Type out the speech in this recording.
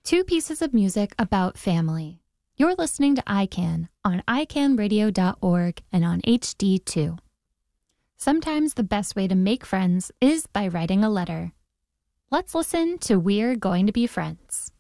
Two pieces of music about family. You're listening to iCan on iCanRadio.org and on HD2. Sometimes the best way to make friends is by writing a letter. Let's listen to We're Going to Be Friends.